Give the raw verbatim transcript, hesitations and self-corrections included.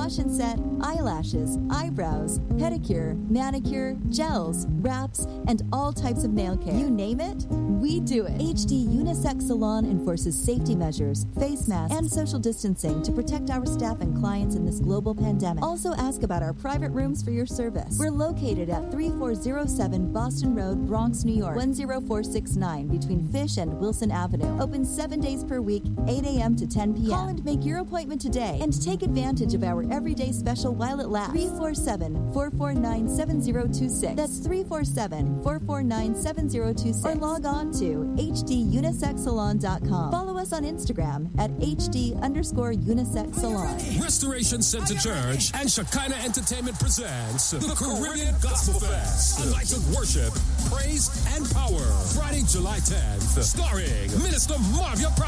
wash and set, eyelashes, eyebrows, pedicure, manicure, gels, wraps, and all types of nail care. You name it, we do it. H D Unisex Salon enforces safety measures, face masks, and social distancing to protect our staff and clients in this global pandemic. Also ask about our private rooms for your service. We're located at thirty-four oh seven Boston Road, Bronx, New York, one oh four six nine between Fish and Wilson Avenue. Open seven days per week, eight a.m. to ten p.m. Call and make your appointment today and take advantage of our everyday special while it lasts. three four seven, four four nine, seven oh two six. That's three four seven, four four nine, seven oh two six. Or log on to h d unisex salon dot com. Follow us on Instagram at hd underscore unisex salon. Restoration Center Church and Shekinah Entertainment presents the Caribbean Gospel Fest. A night of worship, praise, and power. Friday, July tenth. Starring Minister Marvia